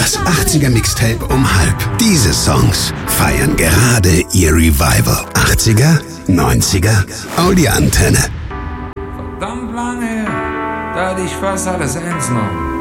Das 80er Mixtape um halb. Diese Songs feiern gerade ihr Revival. 80er, 90er, Audi Antenne. Verdammt lange her, da hatte ich fast alles ernst genommen.